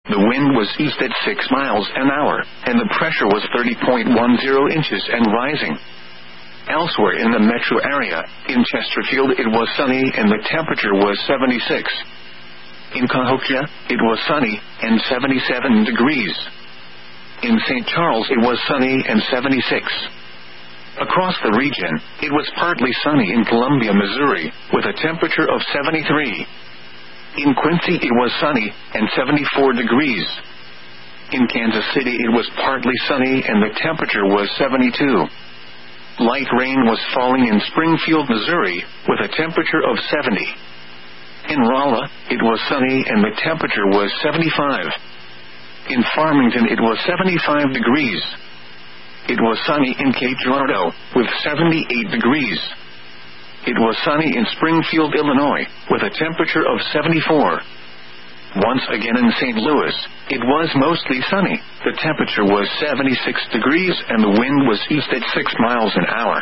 The wind was east at 6 miles an hour, and the pressure was 30.10 inches and rising. Elsewhere in the metro area, in Chesterfield it was sunny and the temperature was 76. In Cahokia, it was sunny and 77 degrees. In St. Charles it was sunny and 76. Across the region, it was partly sunny in Columbia, Missouri, with a temperature of 73. In Quincy it was sunny and 74 degrees. In Kansas City it was partly sunny and the temperature was 72. Light rain was falling in Springfield, Missouri, with a temperature of 70. In Rolla, it was sunny and the temperature was 75. In Farmington it was 75 degrees. It was sunny in Cape Girardeau, with 78 degrees. It was sunny in Springfield, Illinois, with a temperature of 74. Once again in St. Louis, it was mostly sunny. The temperature was 76 degrees and the wind was east at 6 miles an hour.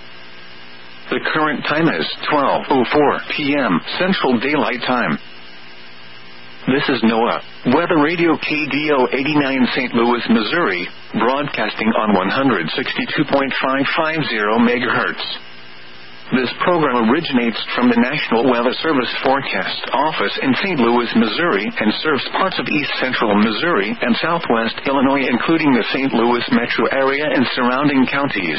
The current time is 12:04 p.m. Central Daylight Time. This is NOAA Weather Radio KDO 89 St. Louis, Missouri, broadcasting on 162.550 MHz. This program originates from the National Weather Service Forecast Office in St. Louis, Missouri, and serves parts of east central Missouri and southwest Illinois, including the St. Louis metro area and surrounding counties.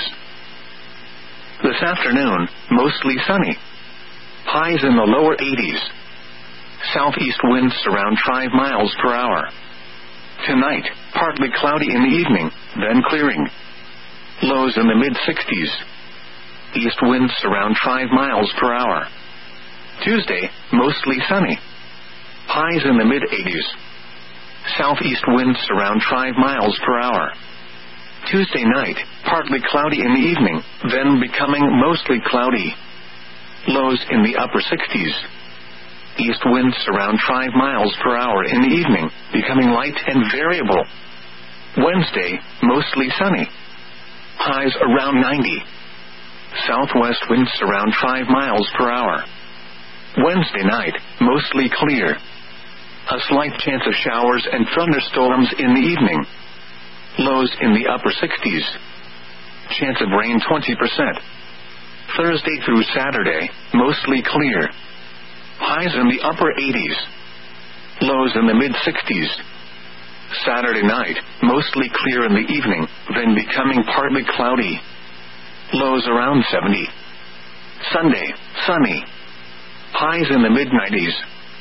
This afternoon, mostly sunny. Highs in the lower 80s. Southeast winds around 5 miles per hour. Tonight, partly cloudy in the evening, then clearing. Lows in the mid-60s. East winds around 5 miles per hour. Tuesday, mostly sunny. Highs in the mid-80s. Southeast winds around 5 miles per hour. Tuesday night, partly cloudy in the evening, then becoming mostly cloudy. Lows in the upper 60s. East winds around 5 miles per hour in the evening, becoming light and variable. Wednesday, mostly sunny. Highs around 90. Southwest winds around 5 miles per hour. Wednesday night, mostly clear. A slight chance of showers and thunderstorms in the evening. Lows in the upper 60s. Chance of rain 20%. Thursday through Saturday, mostly clear. Highs in the upper 80s. Lows in the mid-60s. Saturday night, mostly clear in the evening, then becoming partly cloudy. Lows around 70. Sunday, sunny. Highs in the mid-90s.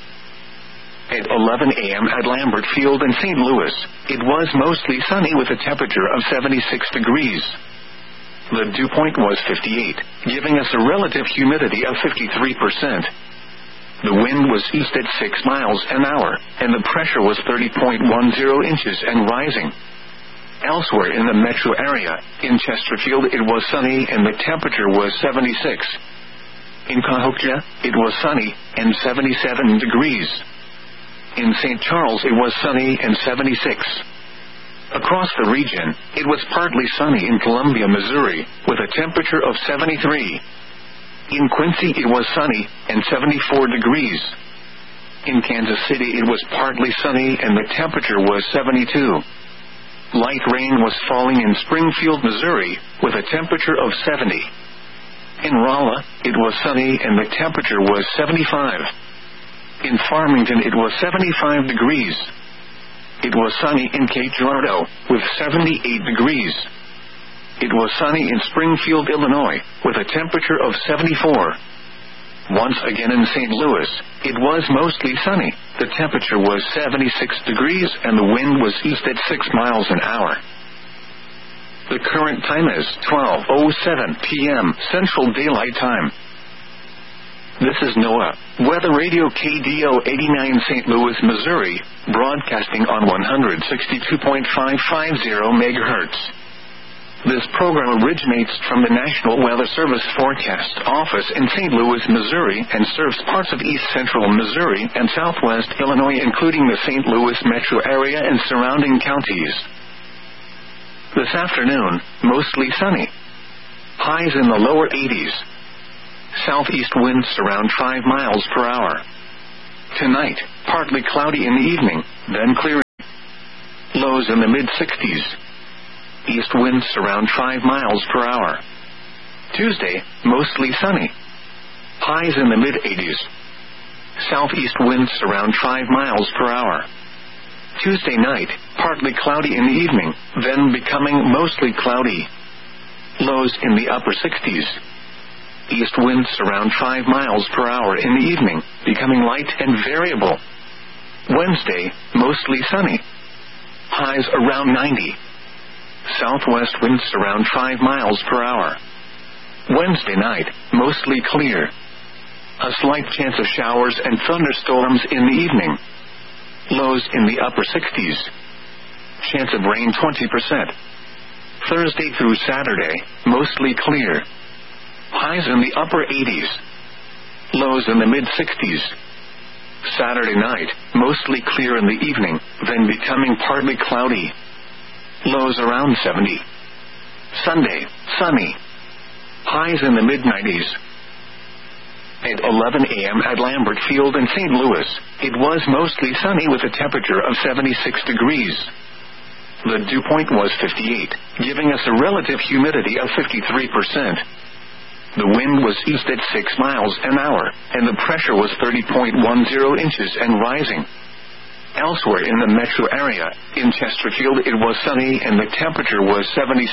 At 11 a.m. at Lambert Field in St. Louis, it was mostly sunny with a temperature of 76 degrees. The dew point was 58, giving us a relative humidity of 53%. The wind was east at 6 miles an hour, and the pressure was 30.10 inches and rising. Elsewhere in the metro area, in Chesterfield it was sunny and the temperature was 76. In Cahokia, it was sunny and 77 degrees. In St. Charles it was sunny and 76. Across the region, it was partly sunny in Columbia, Missouri, with a temperature of 73. In Quincy it was sunny and 74 degrees. In Kansas City it was partly sunny and the temperature was 72. Light rain was falling in Springfield, Missouri, with a temperature of 70. In Rolla, it was sunny and the temperature was 75. In Farmington it was 75 degrees. It was sunny in Cape Girardeau, with 78 degrees. It was sunny in Springfield, Illinois, with a temperature of 74. Once again in St. Louis, it was mostly sunny. The temperature was 76 degrees and the wind was east at 6 miles an hour. The current time is 12:07 p.m. Central Daylight Time. This is NOAA Weather Radio KDO 89 St. Louis, Missouri, broadcasting on 162.550 MHz. This program originates from the National Weather Service Forecast Office in St. Louis, Missouri, and serves parts of east central Missouri and southwest Illinois, including the St. Louis metro area and surrounding counties. This afternoon, mostly sunny. Highs in the lower 80s. Southeast winds around 5 miles per hour. Tonight, partly cloudy in the evening, then clearing. Lows in the mid-60s. East winds around 5 miles per hour. Tuesday, mostly sunny. Highs in the mid-80s. Southeast winds around 5 miles per hour. Tuesday night, partly cloudy in the evening, then becoming mostly cloudy. Lows in the upper 60s. East winds around 5 miles per hour in the evening, becoming light and variable. Wednesday, mostly sunny. Highs around 90. Southwest winds around 5 miles per hour. Wednesday night, mostly clear. A slight chance of showers and thunderstorms in the evening. Lows in the upper 60s. Chance of rain 20%. Thursday through Saturday, mostly clear. Highs in the upper 80s. Lows in the mid-60s. Saturday night, mostly clear in the evening, then becoming partly cloudy. Lows around 70. Sunday, sunny. Highs in the mid-90s. At 11 a.m. at Lambert Field in St. Louis, it was mostly sunny with a temperature of 76 degrees. The dew point was 58, giving us a relative humidity of 53%. The wind was east at 6 miles an hour, and the pressure was 30.10 inches and rising. Elsewhere in the metro area, in Chesterfield it was sunny and the temperature was 76.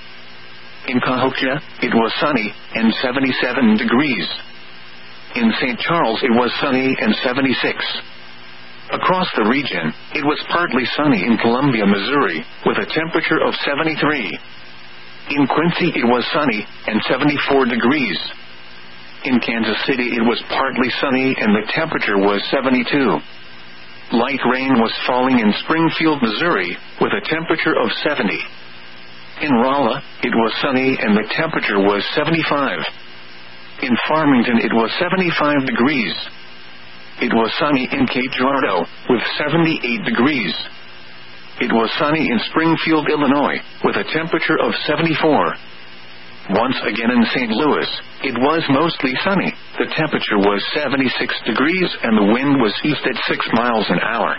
In Cahokia, it was sunny and 77 degrees. In St. Charles it was sunny and 76. Across the region, it was partly sunny in Columbia, Missouri, with a temperature of 73. In Quincy it was sunny and 74 degrees. In Kansas City it was partly sunny and the temperature was 72. Light rain was falling in Springfield, Missouri, with a temperature of 70. In Rolla, it was sunny and the temperature was 75. In Farmington it was 75 degrees. It was sunny in Cape Girardeau, with 78 degrees. It was sunny in Springfield, Illinois, with a temperature of 74. Once again in St. Louis, it was mostly sunny. The temperature was 76 degrees and the wind was east at 6 miles an hour.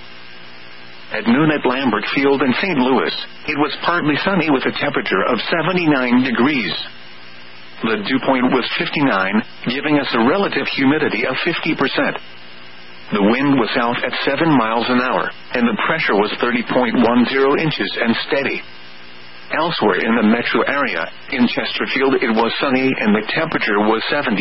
At noon at Lambert Field in St. Louis, it was partly sunny with a temperature of 79 degrees. The dew point was 59, giving us a relative humidity of 50%. The wind was south at 7 miles an hour, and the pressure was 30.10 inches and steady. Elsewhere in the metro area, in Chesterfield it was sunny and the temperature was 78.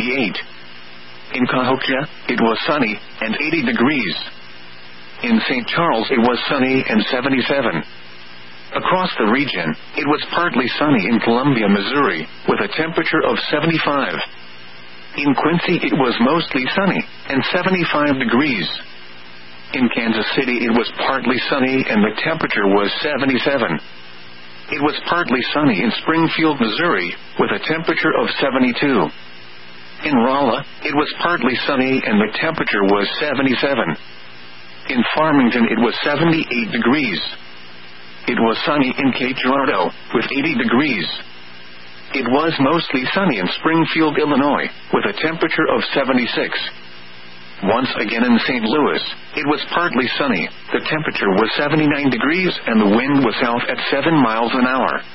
In Cahokia, it was sunny and 80 degrees. In St. Charles it was sunny and 77. Across the region, it was partly sunny in Columbia, Missouri, with a temperature of 75. In Quincy it was mostly sunny and 75 degrees. In Kansas City it was partly sunny and the temperature was 77. It was partly sunny in Springfield, Missouri, with a temperature of 72. In Rolla, it was partly sunny and the temperature was 77. In Farmington it was 78 degrees. It was sunny in Cape Girardeau, with 80 degrees. It was mostly sunny in Springfield, Illinois, with a temperature of 76. Once again in St. Louis, it was partly sunny. The temperature was 79 degrees and the wind was south at 7 miles an hour.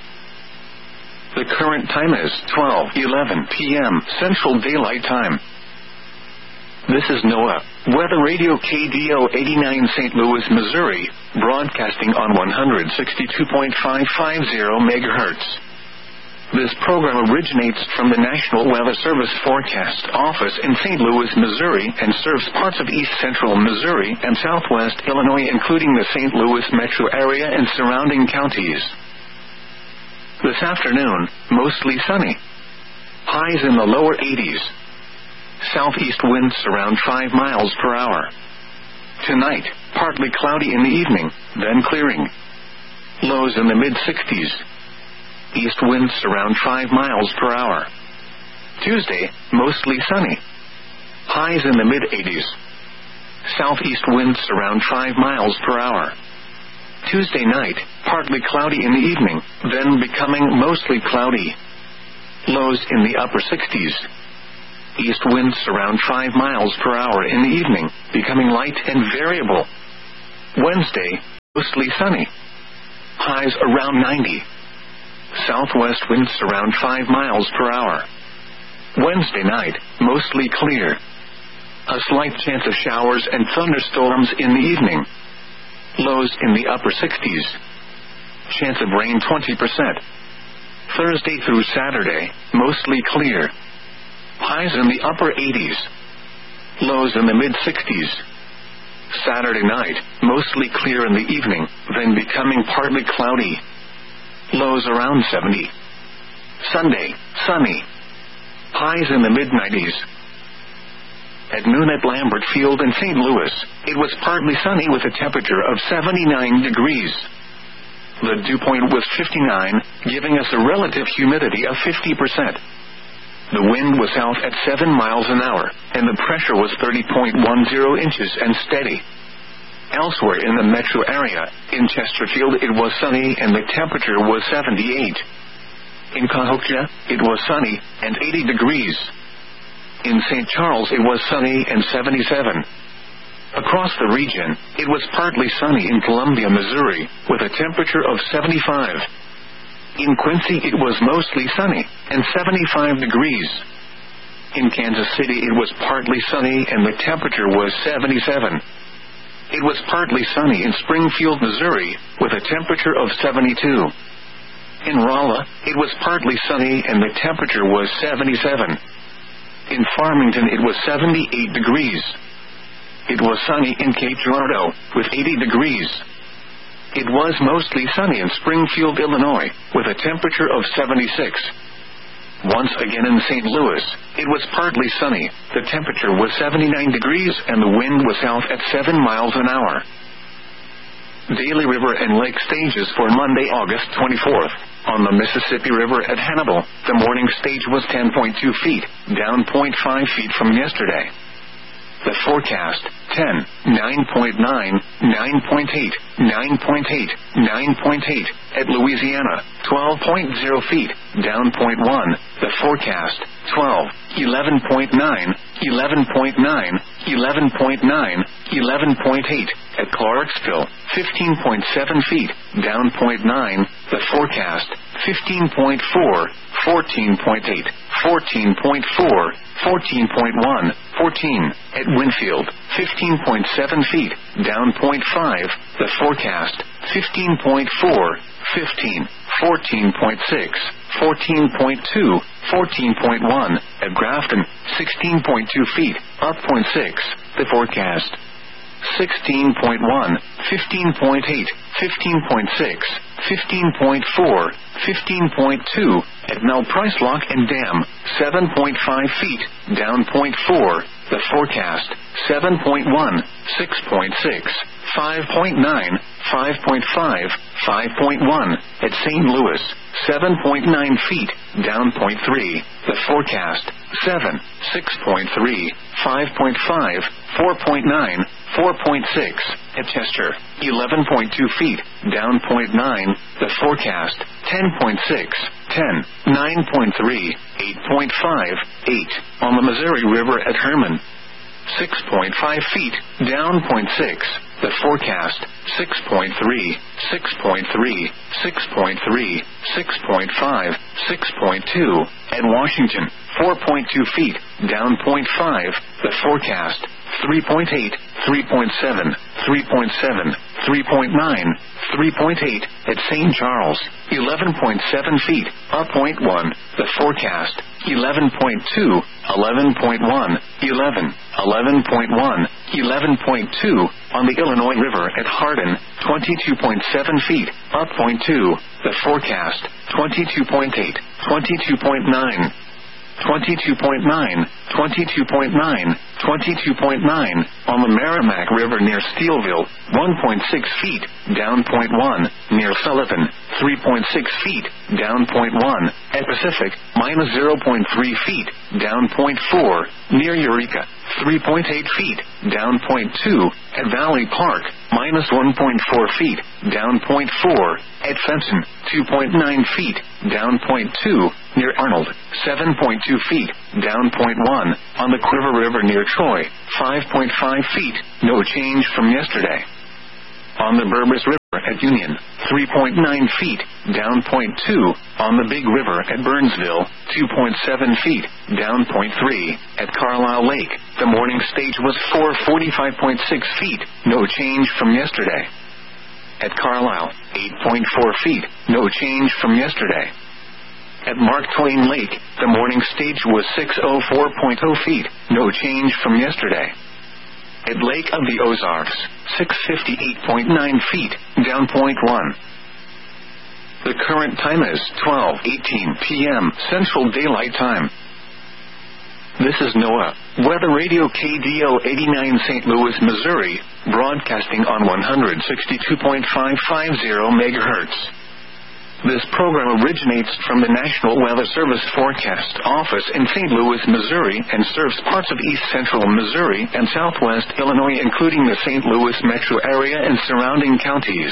The current time is 12:11 p.m. Central Daylight Time. This is NOAA, Weather Radio KDO 89 St. Louis, Missouri, broadcasting on 162.550 MHz. This program originates from the National Weather Service Forecast Office in St. Louis, Missouri, and serves parts of east central Missouri and southwest Illinois, including the St. Louis metro area and surrounding counties. This afternoon, mostly sunny. Highs in the lower 80s. Southeast winds around 5 miles per hour. Tonight, partly cloudy in the evening, then clearing. Lows in the mid-60s. East winds around 5 miles per hour. Tuesday, mostly sunny. Highs in the mid-80s. Southeast winds around 5 miles per hour. Tuesday night, partly cloudy in the evening, then becoming mostly cloudy. Lows in the upper 60s. East winds around 5 miles per hour in the evening, becoming light and variable. Wednesday, mostly sunny. highs around 90. Southwest winds around 5 miles per hour. Wednesday night, mostly clear. A slight chance of showers and thunderstorms in the evening. Lows in the upper 60s. Chance of rain 20%. Thursday through Saturday, mostly clear. Highs in the upper 80s. Lows in the mid-60s. Saturday night, mostly clear in the evening, then becoming partly cloudy. Lows around 70. Sunday, sunny. Highs in the mid-90s. At noon at Lambert Field in St. Louis, it was partly sunny with a temperature of 79 degrees. The dew point was 59, giving us a relative humidity of 50%. The wind was south at 7 miles an hour, and the pressure was 30.10 inches and steady. Elsewhere in the metro area, in Chesterfield it was sunny and the temperature was 78. In Cahokia, it was sunny and 80 degrees. In St. Charles it was sunny and 77. Across the region, it was partly sunny in Columbia, Missouri, with a temperature of 75. In Quincy it was mostly sunny and 75 degrees. In Kansas City it was partly sunny and the temperature was 77. It was partly sunny in Springfield, Missouri, with a temperature of 72. In Rolla, it was partly sunny and the temperature was 77. In Farmington it was 78 degrees. It was sunny in Cape Girardeau, with 80 degrees. It was mostly sunny in Springfield, Illinois, with a temperature of 76. Once again in St. Louis, it was partly sunny. The temperature was 79 degrees and the wind was south at 7 miles an hour. Daily river and lake stages for Monday, August 24th. On the Mississippi River at Hannibal, the morning stage was 10.2 feet, down 0.5 feet from yesterday. The forecast, 10, 9.9, 9.8, 9.8, 9.8. At Louisiana, 12.0 feet, down 0.1. The forecast, 12, 11.9, 11.9, 11.9, 11.8. At Clarksville, 15.7 feet, down 0.9. The forecast, 15.4, 14.8, 14.4, 14.1, 14. At Winfield, 15.7 feet, down 0.5. The forecast, 15.4, 15, 14.6, 14.2, 14.1. At Grafton, 16.2 feet, up 0.6. The forecast, 16.1, 15.8, 15.6, 15.4, 15.2. At Mel Price Lock and Dam, 7.5 feet, down 0.4. The forecast, 7.1, 6.6, 5.9, 5.5, 5.1. At St. Louis, 7.9 feet, down 0.3. The forecast, 7, 6.3, 5.5, 4.9, 4.6. At Chester, 11.2 feet, down 0.9. The forecast, 10.6, 10, 9.3, 8.5, 8. On the Missouri River at Herman, 6.5 feet, down 0.6. The forecast, 6.3, 6.3, 6.3, 6.5, 6.2. At Washington, 4.2 feet, down 0.5. The forecast, 3.8, 3.7, 3.7, 3.9, 3.8. At St. Charles, 11.7 feet, up 0.1. The forecast, 11.2, 11.1, 11, 11.1, 11.2. On the Illinois River at Hardin, 22.7 feet, up 0.2. The forecast, 22.8, 22.9, 22.9, 22.9, 22.9. On the Merrimack River near Steelville, 1.6 feet, down 0.1. Near Sullivan, 3.6 feet, down 0.1. At Pacific, minus 0.3 feet, down 0.4. Near Eureka, 3.8 feet, down 0.2. At Valley Park, minus 1.4 feet, down 0.4. At Fenton, 2.9 feet, down 0.2. Near Arnold, 7.2 feet, down 0.1. On the Quiver River near Troy, 5.5 feet, no change from yesterday. On the Berbers River, at Union, 3.9 feet, down 0.2, on the Big River at Burnsville, 2.7 feet, down 0.3, at Carlisle Lake, the morning stage was 445.6 feet, no change from yesterday. At Carlisle, 8.4 feet, no change from yesterday. At Mark Twain Lake, the morning stage was 604.0 feet, no change from yesterday. At Lake of the Ozarks, 658.9 feet, down 0.1. The current time is 12:18 p.m. Central Daylight Time. This is NOAA Weather Radio KDO 89 St. Louis, Missouri, broadcasting on 162.550 MHz. This program originates from the National Weather Service Forecast Office in St. Louis, Missouri, and serves parts of east central Missouri and southwest Illinois, including the St. Louis metro area and surrounding counties.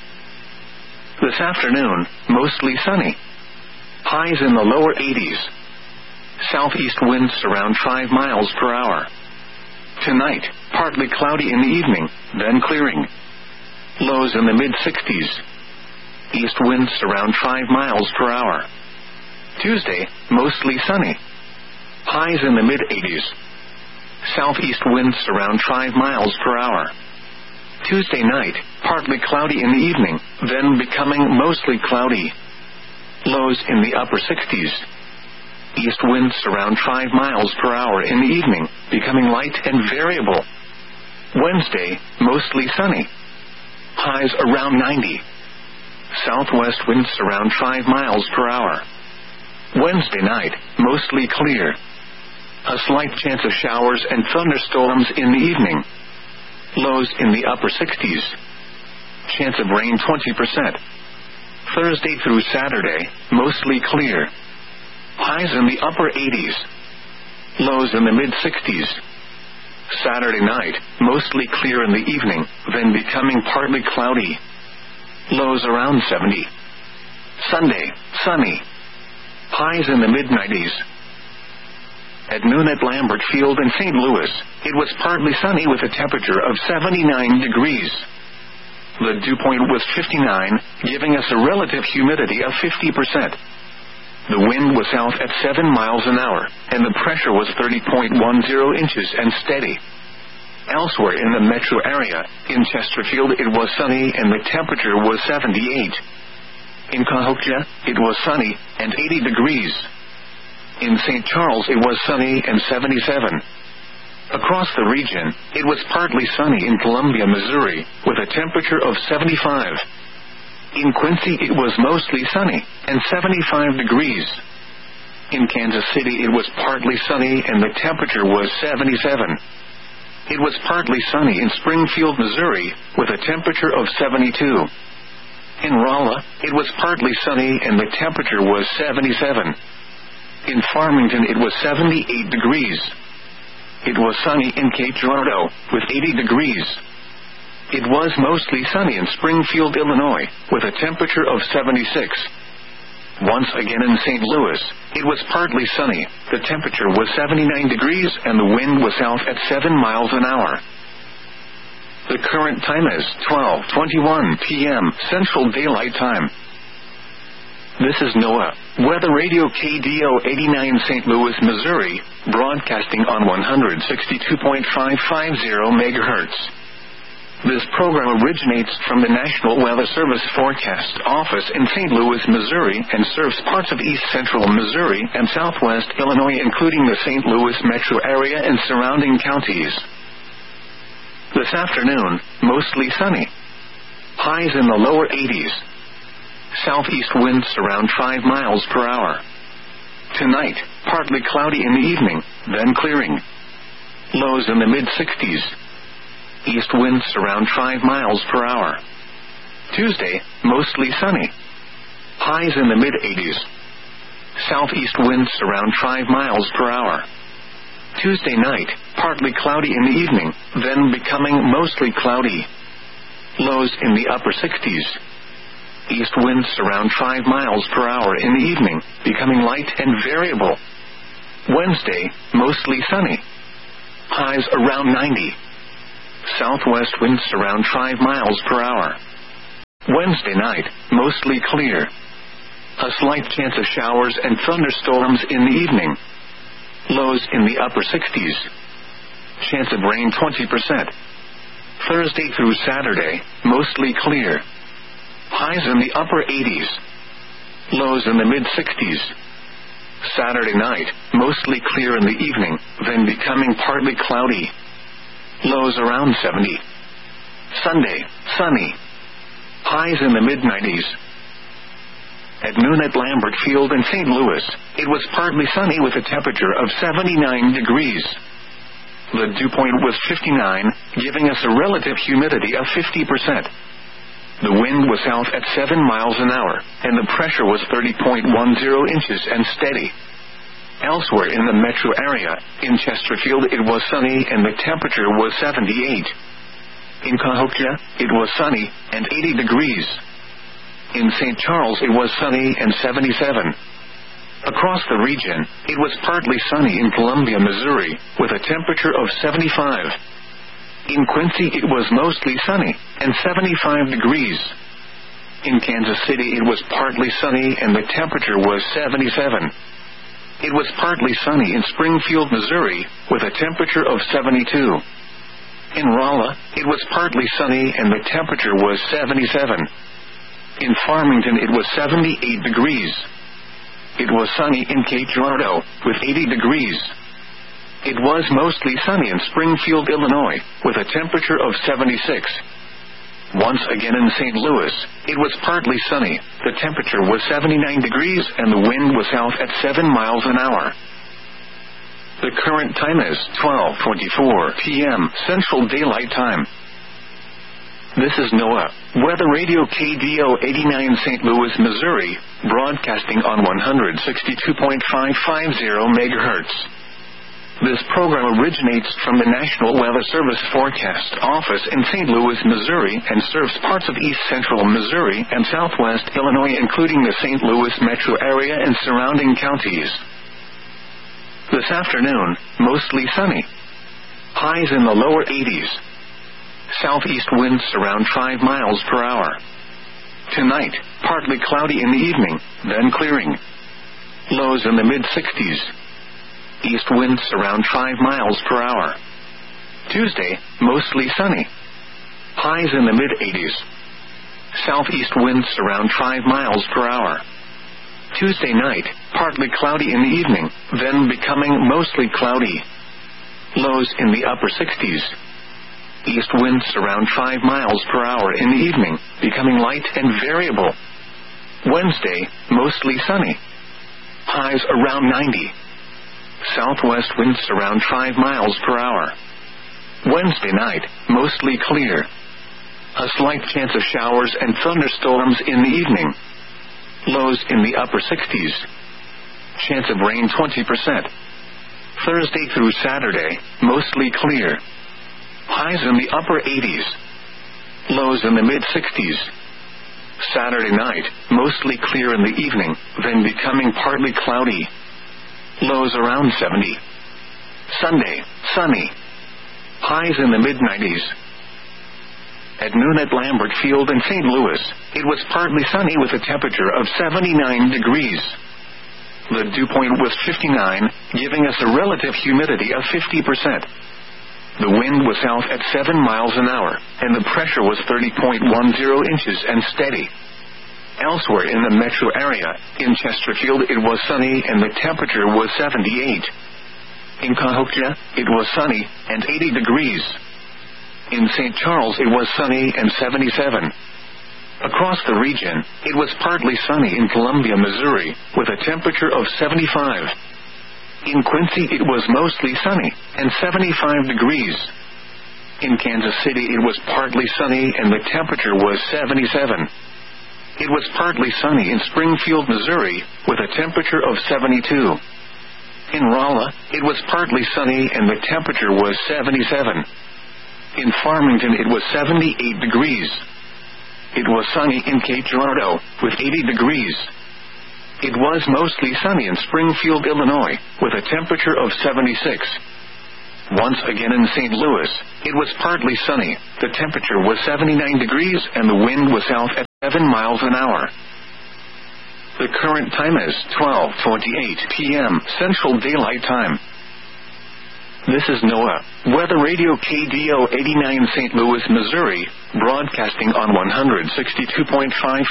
This afternoon, mostly sunny. Highs in the lower 80s. Southeast winds around 5 miles per hour. Tonight, partly cloudy in the evening, then clearing. Lows in the mid-60s. East winds around 5 miles per hour. Tuesday, mostly sunny. Highs in the mid-80s. Southeast winds around 5 miles per hour. Tuesday night, partly cloudy in the evening, then becoming mostly cloudy. Lows in the upper 60s. East winds around 5 miles per hour in the evening, becoming light and variable. Wednesday, mostly sunny. Highs around 90. Southwest winds around 5 miles per hour. Wednesday night, mostly clear. A slight chance of showers and thunderstorms in the evening. Lows in the upper 60s. Chance of rain 20%. Thursday through Saturday, mostly clear. Highs in the upper 80s. Lows in the mid-60s. Saturday night, mostly clear in the evening, then becoming partly cloudy. Lows around 70. Sunday, sunny. Highs in the mid-90s. At noon at Lambert Field in St. Louis, it was partly sunny with a temperature of 79 degrees. The dew point was 59, giving us a relative humidity of 50%. The wind was south at 7 miles an hour, and the pressure was 30.10 inches and steady. Elsewhere in the metro area, in Chesterfield it was sunny and the temperature was 78. In Cahokia, it was sunny and 80 degrees. In St. Charles it was sunny and 77. Across the region, it was partly sunny in Columbia, Missouri, with a temperature of 75. In Quincy it was mostly sunny and 75 degrees. In Kansas City it was partly sunny and the temperature was 77. It was partly sunny in Springfield, Missouri, with a temperature of 72. In Rolla, it was partly sunny and the temperature was 77. In Farmington it was 78 degrees. It was sunny in Cape Girardeau, with 80 degrees. It was mostly sunny in Springfield, Illinois, with a temperature of 76. Once again in St. Louis, it was partly sunny. The temperature was 79 degrees and the wind was south at 7 miles an hour. The current time is 12:21 p.m. Central Daylight Time. This is NOAA Weather Radio KDO 89 St. Louis, Missouri, broadcasting on 162.550 MHz. This program originates from the National Weather Service Forecast Office in St. Louis, Missouri, and serves parts of east central Missouri and southwest Illinois, including the St. Louis metro area and surrounding counties. This afternoon, mostly sunny. Highs in the lower 80s. Southeast winds around 5 miles per hour. Tonight, partly cloudy in the evening, then clearing. Lows in the mid-60s. East winds around 5 miles per hour. Tuesday, mostly sunny. Highs in the mid-80s. Southeast winds around 5 miles per hour. Tuesday night, partly cloudy in the evening, then becoming mostly cloudy. Lows in the upper 60s. East winds around 5 miles per hour in the evening, becoming light and variable. Wednesday, mostly sunny. Highs around 90. Southwest winds around 5 miles per hour. Wednesday night, mostly clear. A slight chance of showers and thunderstorms in the evening. Lows in the upper 60s. Chance of rain 20%. Thursday through Saturday, mostly clear. Highs in the upper 80s. Lows in the mid-60s. Saturday night, mostly clear in the evening, then becoming partly cloudy. Lows around 70. Sunday, sunny. Highs in the mid-90s. At noon at Lambert Field in St. Louis, it was partly sunny with a temperature of 79 degrees. The dew point was 59, giving us a relative humidity of 50%. The wind was south at 7 miles an hour, and the pressure was 30.10 inches and steady. Elsewhere in the metro area, in Chesterfield it was sunny and the temperature was 78. In Cahokia, it was sunny and 80 degrees. In St. Charles it was sunny and 77. Across the region, it was partly sunny in Columbia, Missouri, with a temperature of 75. In Quincy it was mostly sunny and 75 degrees. In Kansas City it was partly sunny and the temperature was 77. It was partly sunny in Springfield, Missouri, with a temperature of 72. In Rolla, it was partly sunny and the temperature was 77. In Farmington it was 78 degrees. It was sunny in Cape Girardeau, with 80 degrees. It was mostly sunny in Springfield, Illinois, with a temperature of 76. Once again in St. Louis, it was partly sunny. The temperature was 79 degrees and the wind was south at 7 miles an hour. The current time is 12:24 p.m. Central Daylight Time. This is NOAA, Weather Radio KDO 89 St. Louis, Missouri, broadcasting on 162.550 MHz. This program originates from the National Weather Service Forecast Office in St. Louis, Missouri, and serves parts of east central Missouri and southwest Illinois, including the St. Louis metro area and surrounding counties. This afternoon, mostly sunny. Highs in the lower 80s. Southeast winds around 5 miles per hour. Tonight, partly cloudy in the evening, then clearing. Lows in the mid-60s. East winds around 5 miles per hour. Tuesday, mostly sunny. Highs in the mid-80s. Southeast winds around 5 miles per hour. Tuesday night, partly cloudy in the evening, then becoming mostly cloudy. Lows in the upper 60s. East winds around 5 miles per hour in the evening, becoming light and variable. Wednesday, mostly sunny. Highs around 90. Southwest winds around 5 miles per hour. Wednesday night, mostly clear. A slight chance of showers and thunderstorms in the evening. Lows in the upper 60s. Chance of rain 20%. Thursday through Saturday, mostly clear. Highs in the upper 80s. Lows in the mid-60s. Saturday night, mostly clear in the evening, then becoming partly cloudy. Lows around 70. Sunday, sunny. Highs in the mid-90s. At noon at Lambert Field in St. Louis, it was partly sunny with a temperature of 79 degrees. The dew point was 59, giving us a relative humidity of 50%. The wind was south at 7 miles an hour, and the pressure was 30.10 inches and steady. Elsewhere in the metro area, in Chesterfield it was sunny and the temperature was 78. In Cahokia, it was sunny and 80 degrees. In St. Charles it was sunny and 77. Across the region, it was partly sunny in Columbia, Missouri, with a temperature of 75. In Quincy it was mostly sunny and 75 degrees. In Kansas City it was partly sunny and the temperature was 77. It was partly sunny in Springfield, Missouri, with a temperature of 72. In Rolla, it was partly sunny and the temperature was 77. In Farmington it was 78 degrees. It was sunny in Cape Girardeau, with 80 degrees. It was mostly sunny in Springfield, Illinois, with a temperature of 76. Once again in St. Louis, it was partly sunny. The temperature was 79 degrees and the wind was south at 7 miles an hour. The current time is 12:28 p.m. Central Daylight Time. This is NOAA Weather Radio KDO 89 St. Louis, Missouri, broadcasting on 162.550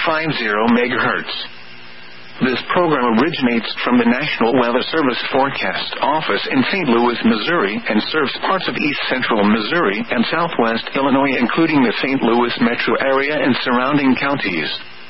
MHz. This program originates from the National Weather Service Forecast Office in St. Louis, Missouri, and serves parts of east central Missouri and southwest Illinois, including the St. Louis metro area and surrounding counties.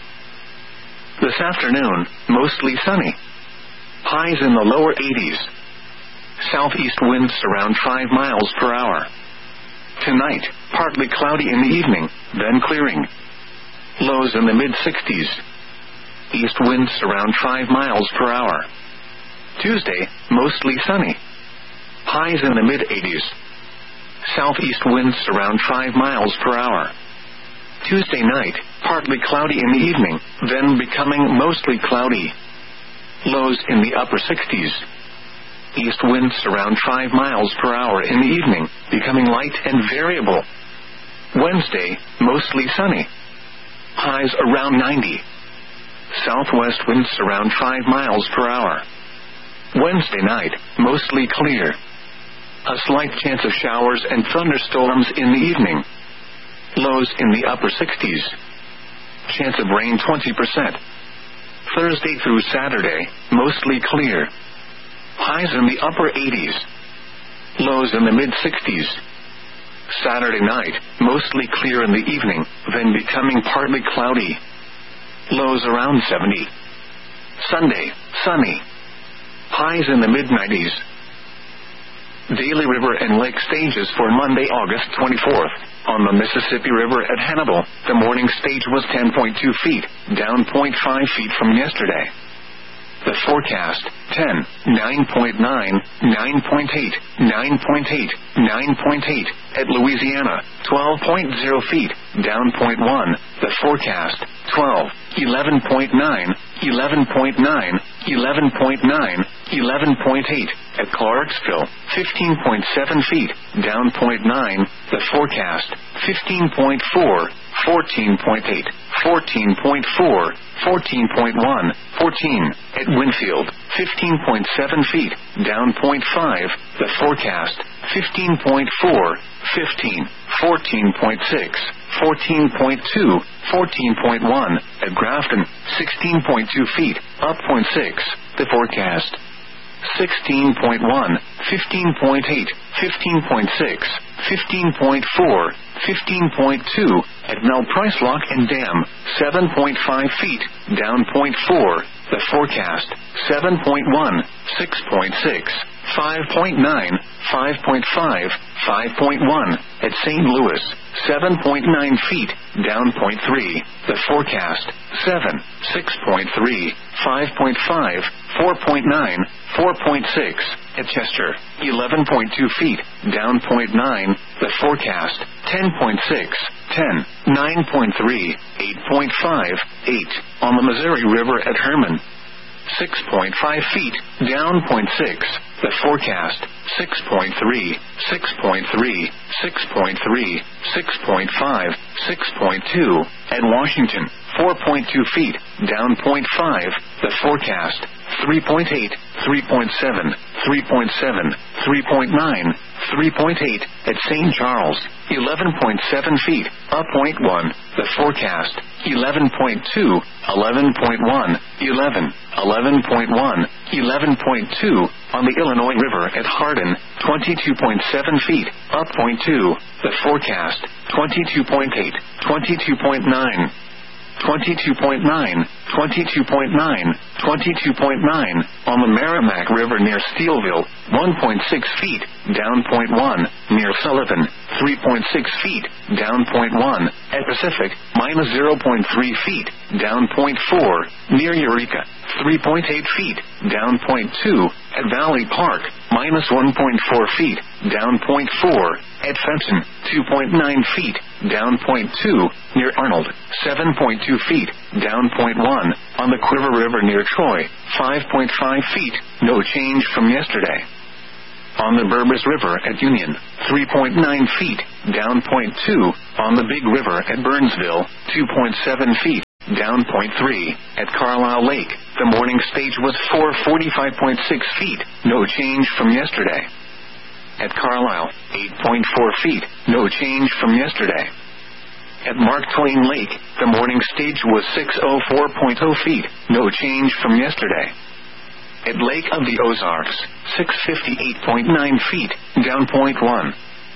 This afternoon, mostly sunny. Highs in the lower 80s. Southeast winds around 5 miles per hour. Tonight, partly cloudy in the evening, then clearing. Lows in the mid-60s. East winds around 5 miles per hour. Tuesday, mostly sunny. Highs in the mid-80s. Southeast winds around 5 miles per hour. Tuesday night, partly cloudy in the evening, then becoming mostly cloudy. Lows in the upper 60s. East winds around 5 miles per hour in the evening, becoming light and variable. Wednesday, mostly sunny. Highs around 90. Southwest winds around 5 miles per hour. Wednesday night, mostly clear. A slight chance of showers and thunderstorms in the evening. Lows in the upper 60s. Chance of rain 20%. Thursday through Saturday, mostly clear. Highs in the upper 80s. Lows in the mid-60s. Saturday night, mostly clear in the evening, then becoming partly cloudy. Lows around 70. Sunday, sunny. Highs in the mid-90s. Daily river and lake stages for Monday, August 24th. On the Mississippi River at Hannibal, the morning stage was 10.2 feet, down 0.5 feet from yesterday. The forecast, 10, 9.9, 9.8, 9.8, 9.8. At Louisiana, 12.0 feet, down 0.1. The forecast, 12, 11.9, 11.9, 11.9, 11.8. At Clarksville, 15.7 feet, down 0.9. The forecast, 15.4, 14.8, 14.4, 14.1, 14. At Winfield, 15.7 feet, down 0.5. The forecast, 15.4, 15, 14.6, 14.2, 14.1. At Grafton, 16.2 feet, up 0.6. The forecast, 16.1, 15.8, 15.6, 15.4, 15.2. At Mel Price Lock and Dam, 7.5 feet, down 0.4. The forecast, 7.1, 6.6, 5.9, 5.5, 5.1. At St. Louis, 7.9 feet, down 0.3. The forecast, 7, 6.3, 5.5, 4.9, 4.6. At Chester, 11.2 feet, down 0.9. The forecast, 10.6, 10, 9.3, 8.5, 8. On the Missouri River at Herman, 6.5 feet, down 0.6. The forecast, 6.3, 6.3, 6.3, 6.5, 6.2. At Washington, 4.2 feet, down 0.5. The forecast, 3.8, 3.7, 3.7, 3.9, 3.8. At St. Charles, 11.7 feet, up 0.1. The forecast, 11.2, 11.1, 11, 11.1, 11.2. On the Illinois River at Hardin, 22.7 feet, up 0.2. The forecast, 22.8, 22.9. 22.9, 22.9, 22.9. On the Merrimack River near Steelville, 1.6 feet, down 0.1. Near Sullivan, 3.6 feet, down 0.1. At Pacific, minus 0.3 feet, down 0.4. Near Eureka, 3.8 feet, down 0.2. At Valley Park, minus 1.4 feet, down 0.4. At Fenton, 2.9 feet, down 0.2. Near Arnold, 7.2 feet, down 0.1. On the Quiver River near Troy, 5.5 feet, no change from yesterday. On the Burbus River at Union, 3.9 feet, down 0.2. On the Big River at Burnsville, 2.7 feet, down 0.3. At Carlisle Lake, the morning stage was 445.6 feet, no change from yesterday. At Carlisle, 8.4 feet, no change from yesterday. At Mark Twain Lake, the morning stage was 604.0 feet, no change from yesterday. At Lake of the Ozarks, 658.9 feet, down 0.1.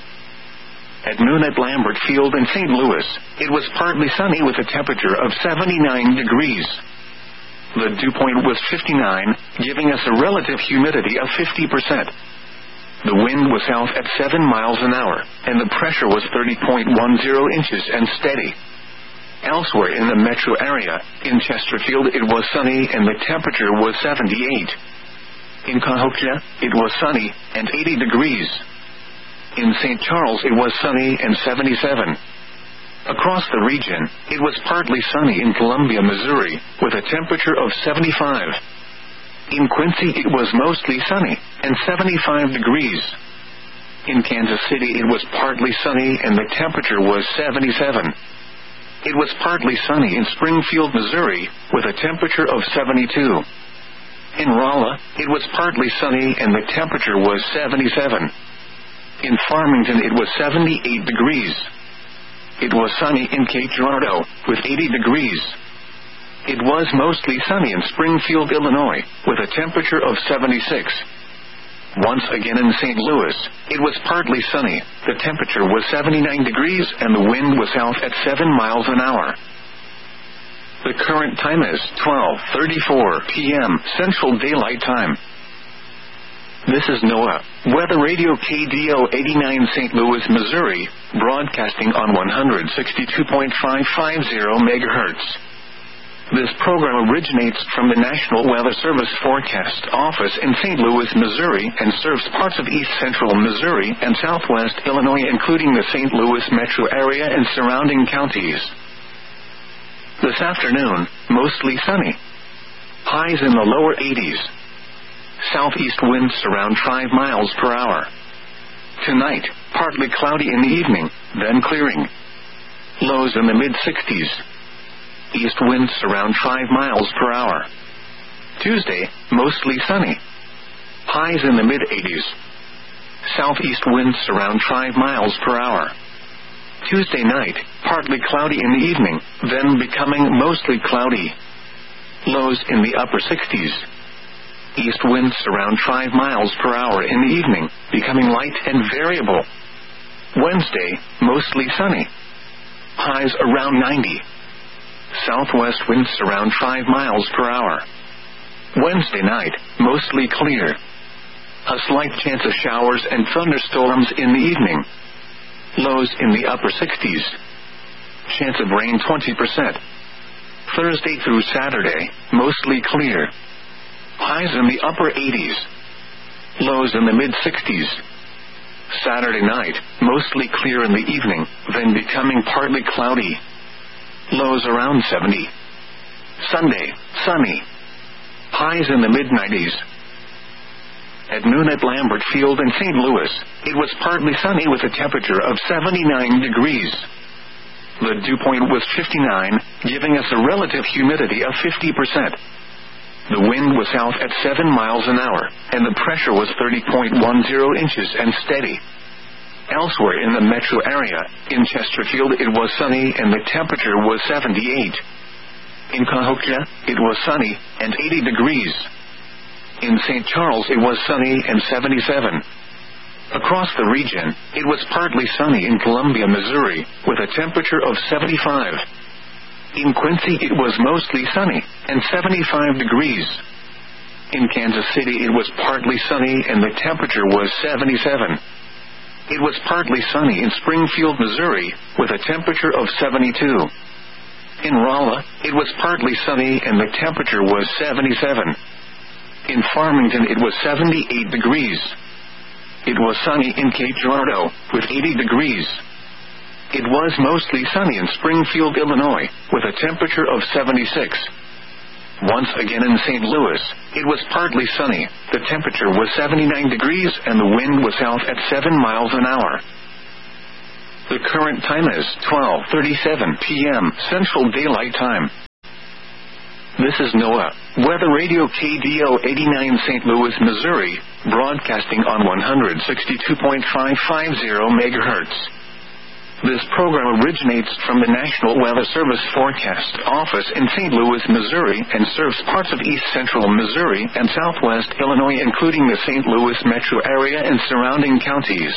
At noon at Lambert Field in St. Louis, it was partly sunny with a temperature of 79 degrees. The dew point was 59, giving us a relative humidity of 50%. The wind was south at 7 miles an hour, and the pressure was 30.10 inches and steady. Elsewhere in the metro area, in Chesterfield it was sunny and the temperature was 78. In Cahokia, it was sunny and 80 degrees. In St. Charles it was sunny and 77. Across the region, it was partly sunny in Columbia, Missouri, with a temperature of 75. In Quincy it was mostly sunny and 75 degrees. In Kansas City it was partly sunny and the temperature was 77. It was partly sunny in Springfield, Missouri, with a temperature of 72. In Rolla, it was partly sunny and the temperature was 77. In Farmington it was 78 degrees. It was sunny in Cape Girardeau, with 80 degrees. It was mostly sunny in Springfield, Illinois, with a temperature of 76. Once again in St. Louis, it was partly sunny. The temperature was 79 degrees and the wind was south at 7 miles an hour. The current time is 12:34 p.m. Central Daylight Time. This is NOAA, Weather Radio KDO 89 St. Louis, Missouri, broadcasting on 162.550 MHz. This program originates from the National Weather Service Forecast Office in St. Louis, Missouri, and serves parts of east central Missouri and southwest Illinois, including the St. Louis metro area and surrounding counties. This afternoon, mostly sunny. Highs in the lower 80s. Southeast winds around 5 miles per hour. Tonight, partly cloudy in the evening, then clearing. Lows in the mid-60s. East winds around 5 miles per hour. Tuesday, mostly sunny. Highs in the mid-80s. Southeast winds around 5 miles per hour. Tuesday night, partly cloudy in the evening, then becoming mostly cloudy. Lows in the upper 60s. East winds around 5 miles per hour in the evening, becoming light and variable. Wednesday, mostly sunny. Highs around 90. Southwest winds around 5 miles per hour. Wednesday night, mostly clear. A slight chance of showers and thunderstorms in the evening. Lows in the upper 60s. Chance of rain 20%. Thursday through Saturday, mostly clear. Highs in the upper 80s. Lows in the mid-60s. Saturday night, mostly clear in the evening, then becoming partly cloudy. Lows around 70. Sunday, sunny. Highs in the mid-90s. At noon at Lambert Field in St. Louis, it was partly sunny with a temperature of 79 degrees. The dew point was 59, giving us a relative humidity of 50%. The wind was south at 7 miles an hour, and the pressure was 30.10 inches and steady. Elsewhere in the metro area, in Chesterfield it was sunny and the temperature was 78. In Cahokia, it was sunny and 80 degrees. In St. Charles it was sunny and 77. Across the region, it was partly sunny in Columbia, Missouri, with a temperature of 75. In Quincy it was mostly sunny and 75 degrees. In Kansas City it was partly sunny and the temperature was 77. It was partly sunny in Springfield, Missouri, with a temperature of 72. In Rolla, it was partly sunny and the temperature was 77. In Farmington it was 78 degrees. It was sunny in Cape Girardeau, with 80 degrees. It was mostly sunny in Springfield, Illinois, with a temperature of 76. Once again in St. Louis, it was partly sunny. The temperature was 79 degrees and the wind was south at 7 miles an hour. The current time is 12:37 p.m. Central Daylight Time. This is NOAA Weather Radio KDO 89 St. Louis, Missouri, broadcasting on 162.550 MHz. This program originates from the National Weather Service Forecast Office in St. Louis, Missouri, and serves parts of east central Missouri and southwest Illinois, including the St. Louis metro area and surrounding counties.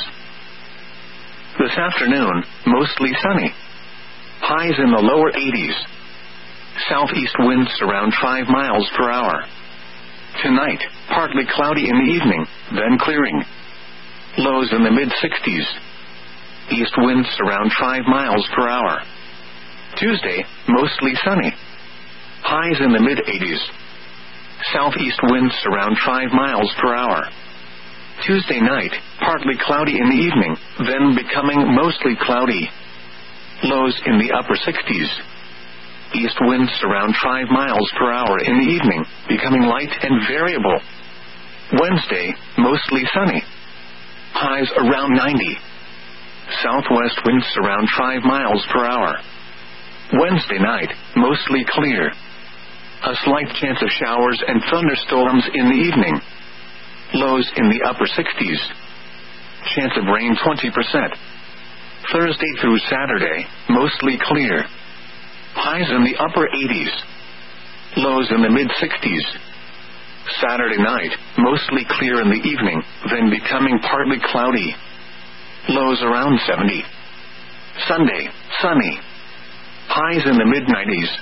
This afternoon, mostly sunny. Highs in the lower 80s. Southeast winds around 5 miles per hour. Tonight, partly cloudy in the evening, then clearing. Lows in the mid-60s. East winds around 5 miles per hour. Tuesday, mostly sunny. Highs in the mid-80s. Southeast winds around 5 miles per hour. Tuesday night, partly cloudy in the evening, then becoming mostly cloudy. Lows in the upper 60s. East winds around 5 miles per hour in the evening, becoming light and variable. Wednesday, mostly sunny. Highs around 90. Southwest winds around 5 miles per hour. Wednesday night, mostly clear. A slight chance of showers and thunderstorms in the evening. Lows in the upper 60s. Chance of rain 20%. Thursday through Saturday, mostly clear. Highs in the upper 80s. Lows in the mid-60s. Saturday night, mostly clear in the evening, then becoming partly cloudy. Lows around 70. Sunday, sunny. Highs in the mid-90s.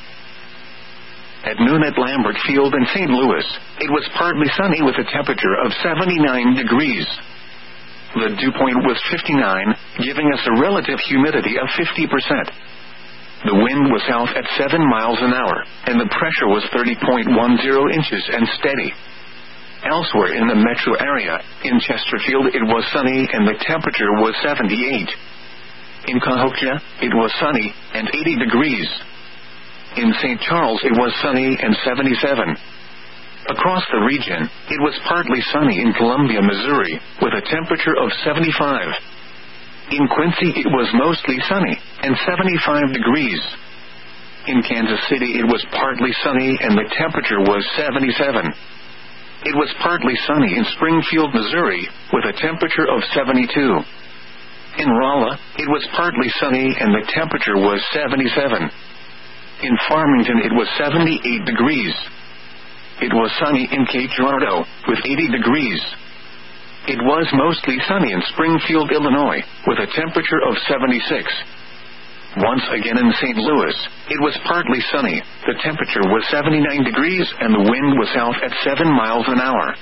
At noon at Lambert Field in St. Louis, it was partly sunny with a temperature of 79 degrees. The dew point was 59, giving us a relative humidity of 50%. The wind was south at 7 miles an hour, and the pressure was 30.10 inches and steady. Elsewhere in the metro area, in Chesterfield it was sunny and the temperature was 78. In Cahokia, it was sunny and 80 degrees. In St. Charles it was sunny and 77. Across the region, it was partly sunny in Columbia, Missouri, with a temperature of 75. In Quincy it was mostly sunny and 75 degrees. In Kansas City it was partly sunny and the temperature was 77. It was partly sunny in Springfield, Missouri, with a temperature of 72. In Rolla, it was partly sunny and the temperature was 77. In Farmington it was 78 degrees. It was sunny in Cape Girardeau, with 80 degrees. It was mostly sunny in Springfield, Illinois, with a temperature of 76. Once again in St. Louis, it was partly sunny. The temperature was 79 degrees and the wind was south at 7 miles an hour.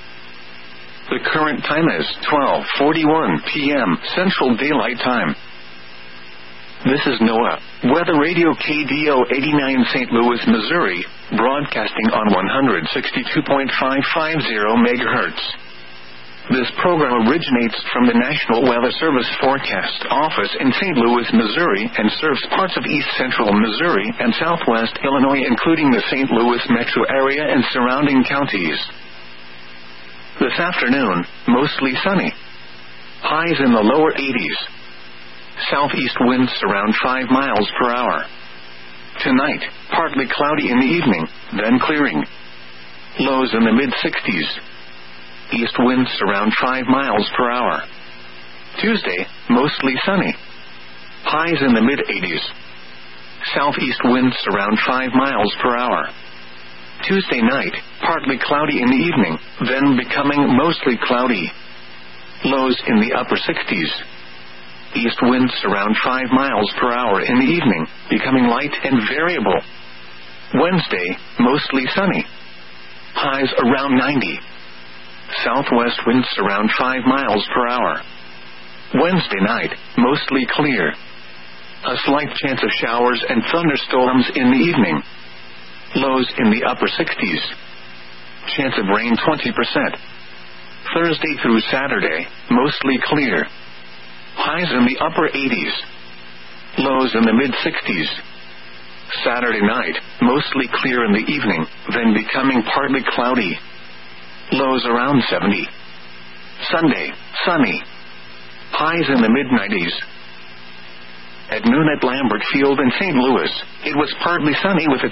The current time is 12:41 p.m. Central Daylight Time. This is NOAA Weather Radio KDO 89 St. Louis, Missouri, broadcasting on 162.550 MHz. This program originates from the National Weather Service Forecast Office in St. Louis, Missouri, and serves parts of east central Missouri and southwest Illinois, including the St. Louis metro area and surrounding counties. This afternoon, mostly sunny. Highs in the lower 80s. Southeast winds around 5 miles per hour. Tonight, partly cloudy in the evening, then clearing. Lows in the mid-60s. East winds around 5 miles per hour. Tuesday, mostly sunny. Highs in the mid-80s. Southeast winds around 5 miles per hour. Tuesday night, partly cloudy in the evening, then becoming mostly cloudy. Lows in the upper 60s. East winds around 5 miles per hour in the evening, becoming light and variable. Wednesday, mostly sunny. Highs around 90. Southwest winds around 5 miles per hour. Wednesday night, mostly clear. A slight chance of showers and thunderstorms in the evening. Lows in the upper 60s. Chance of rain 20%. Thursday through Saturday, mostly clear. Highs in the upper 80s. Lows in the mid-60s. Saturday night, mostly clear in the evening, then becoming partly cloudy. Lows around 70. Sunday, sunny. Highs in the mid-90s. At noon at Lambert Field in St. Louis, it was partly sunny with a temperature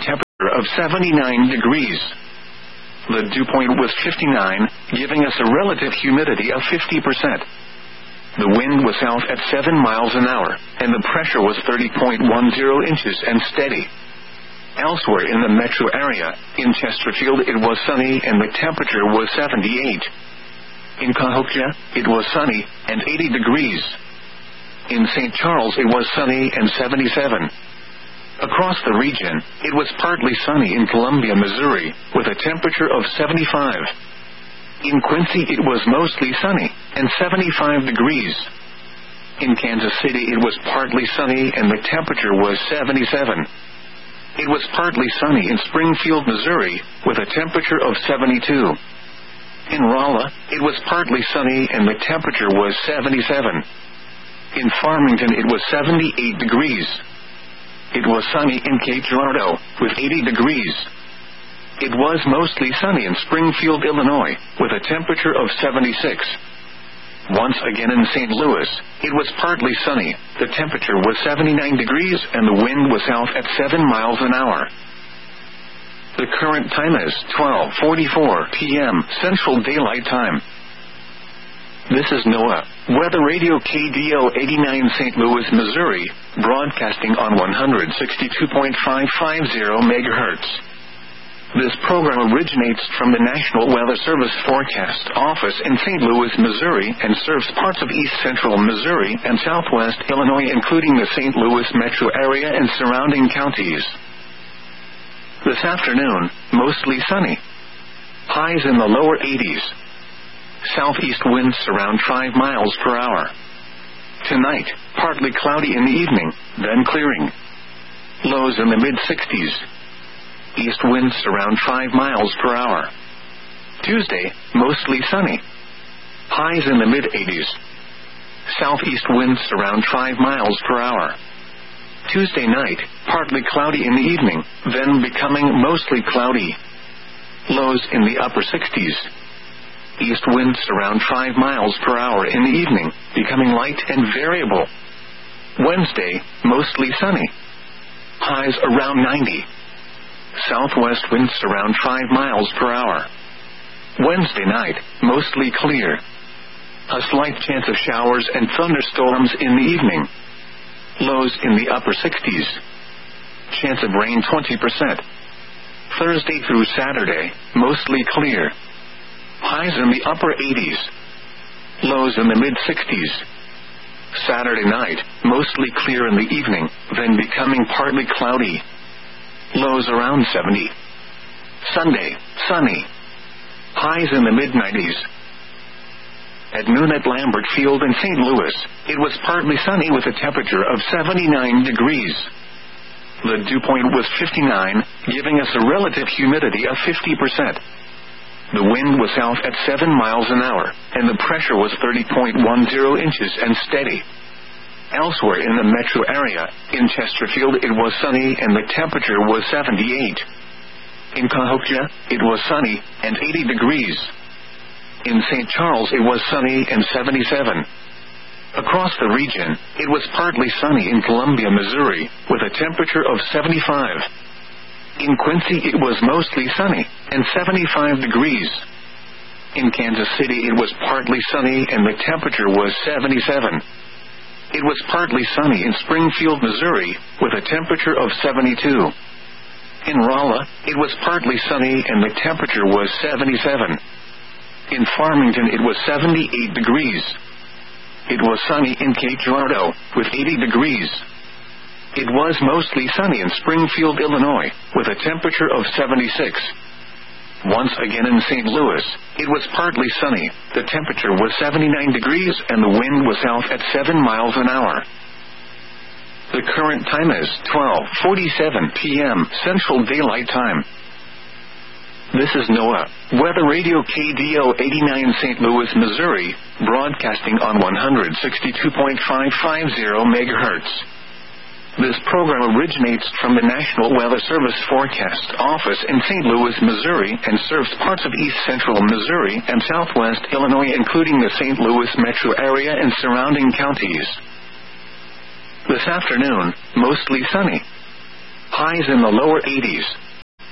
of 79 degrees. The dew point was 59, giving us a relative humidity of 50%. The wind was south at 7 miles an hour, and the pressure was 30.10 inches and steady. Elsewhere in the metro area, in Chesterfield it was sunny and the temperature was 78. In Cahokia, it was sunny and 80 degrees. In St. Charles it was sunny and 77. Across the region, it was partly sunny in Columbia, Missouri, with a temperature of 75. In Quincy it was mostly sunny and 75 degrees. In Kansas City it was partly sunny and the temperature was 77. It was partly sunny in Springfield, Missouri, with a temperature of 72. In Rolla, it was partly sunny and the temperature was 77. In Farmington it was 78 degrees. It was sunny in Cape Girardeau, with 80 degrees. It was mostly sunny in Springfield, Illinois, with a temperature of 76. Once again in St. Louis, it was partly sunny, the temperature was 79 degrees and the wind was south at 7 miles an hour. The current time is 12:44 p.m. Central Daylight Time. This is NOAA, Weather Radio KDO 89 St. Louis, Missouri, broadcasting on 162.550 MHz. This program originates from the National Weather Service Forecast Office in St. Louis, Missouri, and serves parts of east central Missouri and southwest Illinois, including the St. Louis metro area and surrounding counties. This afternoon, mostly sunny. Highs in the lower 80s. Southeast winds around 5 miles per hour. Tonight, partly cloudy in the evening, then clearing. Lows in the mid-60s. East winds around 5 miles per hour. Tuesday, mostly sunny. Highs in the mid-80s. Southeast winds around 5 miles per hour. Tuesday night, partly cloudy in the evening, then becoming mostly cloudy. Lows in the upper 60s. East winds around 5 miles per hour in the evening, becoming light and variable. Wednesday, mostly sunny. Highs around 90. Southwest winds around 5 miles per hour. Wednesday night, mostly clear. A slight chance of showers and thunderstorms in the evening. Lows in the upper 60s. Chance of rain 20%. Thursday through Saturday, mostly clear. Highs in the upper 80s. Lows in the mid-60s. Saturday night, mostly clear in the evening, then becoming partly cloudy. Lows around 70. Sunday, sunny. Highs in the mid-90s. At noon at Lambert Field in St. Louis, it was partly sunny with a temperature of 79 degrees. The dew point was 59, giving us a relative humidity of 50%. The wind was south at 7 miles an hour, and the pressure was 30.10 inches and steady. Elsewhere in the metro area, in Chesterfield it was sunny and the temperature was 78. In Cahokia, it was sunny and 80 degrees. In St. Charles it was sunny and 77. Across the region, it was partly sunny in Columbia, Missouri, with a temperature of 75. In Quincy it was mostly sunny and 75 degrees. In Kansas City it was partly sunny and the temperature was 77. It was partly sunny in Springfield, Missouri, with a temperature of 72. In Rolla, it was partly sunny and the temperature was 77. In Farmington it was 78 degrees. It was sunny in Cape Girardeau, with 80 degrees. It was mostly sunny in Springfield, Illinois, with a temperature of 76. Once again in St. Louis, it was partly sunny, the temperature was 79 degrees and the wind was south at 7 miles an hour. The current time is 12:47 p.m. Central Daylight Time. This is NOAA, Weather Radio KDO 89 St. Louis, Missouri, broadcasting on 162.550 MHz. This program originates from the National Weather Service Forecast Office in St. Louis, Missouri, and serves parts of east central Missouri and southwest Illinois, including the St. Louis metro area and surrounding counties. This afternoon, mostly sunny. Highs in the lower 80s.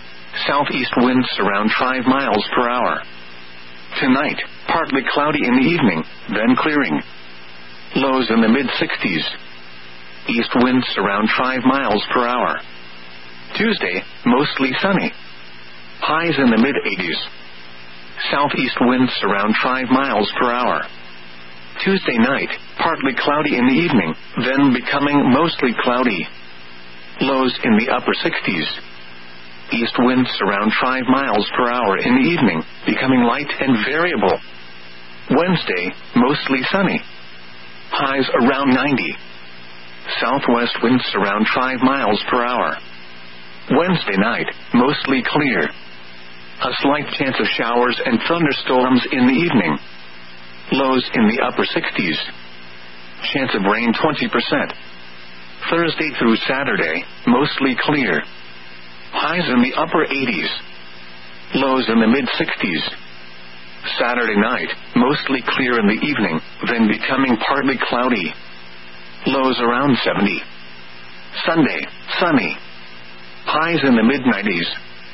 Southeast winds around 5 miles per hour. Tonight, partly cloudy in the evening, then clearing. Lows in the mid-60s. East winds around 5 miles per hour. Tuesday, mostly sunny. Highs in the mid-80s. Southeast winds around 5 miles per hour. Tuesday night, partly cloudy in the evening, then becoming mostly cloudy. Lows in the upper 60s. East winds around 5 miles per hour in the evening, becoming light and variable. Wednesday, mostly sunny. Highs around 90. Southwest winds around 5 miles per hour. Wednesday night, mostly clear. A slight chance of showers and thunderstorms in the evening. Lows in the upper 60s. Chance of rain 20%. Thursday through Saturday, mostly clear. Highs in the upper 80s. Lows in the mid-60s. Saturday night, mostly clear in the evening, then becoming partly cloudy. Lows around 70. Sunday, sunny. Highs in the mid-90s.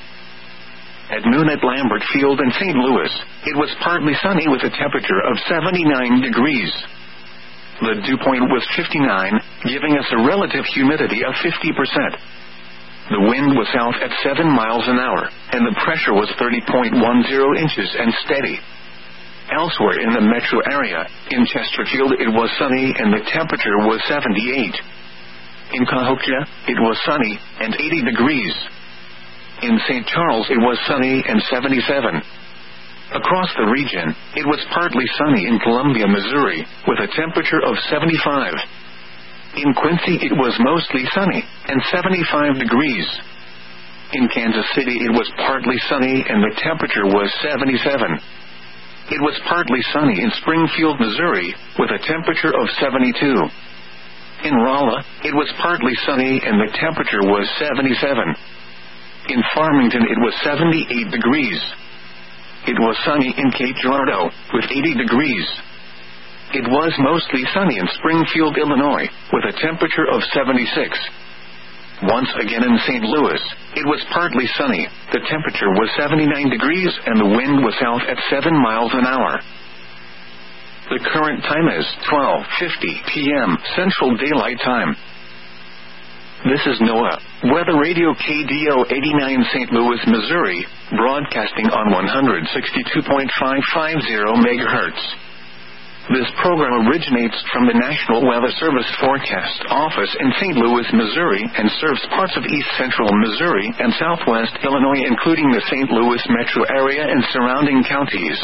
At noon at Lambert Field in St. Louis, it was partly sunny with a temperature of 79 degrees. The dew point was 59, giving us a relative humidity of 50%. The wind was south at 7 miles an hour, and the pressure was 30.10 inches and steady. Elsewhere in the metro area, in Chesterfield it was sunny and the temperature was 78. In Cahokia, it was sunny and 80 degrees. In St. Charles it was sunny and 77. Across the region, it was partly sunny in Columbia, Missouri, with a temperature of 75. In Quincy it was mostly sunny and 75 degrees. In Kansas City it was partly sunny and the temperature was 77. It was partly sunny in Springfield, Missouri, with a temperature of 72. In Rolla, it was partly sunny and the temperature was 77. In Farmington it was 78 degrees. It was sunny in Cape Girardeau, with 80 degrees. It was mostly sunny in Springfield, Illinois, with a temperature of 76. Once again in St. Louis, it was partly sunny, the temperature was 79 degrees and the wind was south at 7 miles an hour. The current time is 12:50 p.m. Central Daylight Time. This is NOAA, Weather Radio KDO 89 St. Louis, Missouri, broadcasting on 162.550 MHz. This program originates from the National Weather Service Forecast Office in St. Louis, Missouri, and serves parts of east central Missouri and southwest Illinois, including the St. Louis metro area and surrounding counties.